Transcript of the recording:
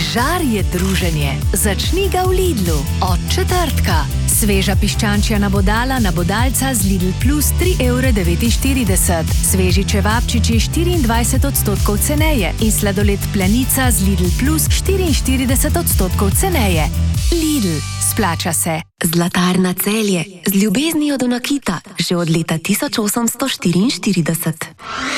Žar je druženje. Začni ga v Lidlu. Od četrtka. Sveža piščančja nabodala nabodalca z Lidl Plus 3,49 €. Sveži čevapčiči 24% ceneje in sladoled Planica z Lidl Plus 44% ceneje. Lidl, splača se. Zlatarna Celje, z ljubeznijo do nakita, že od leta 1844.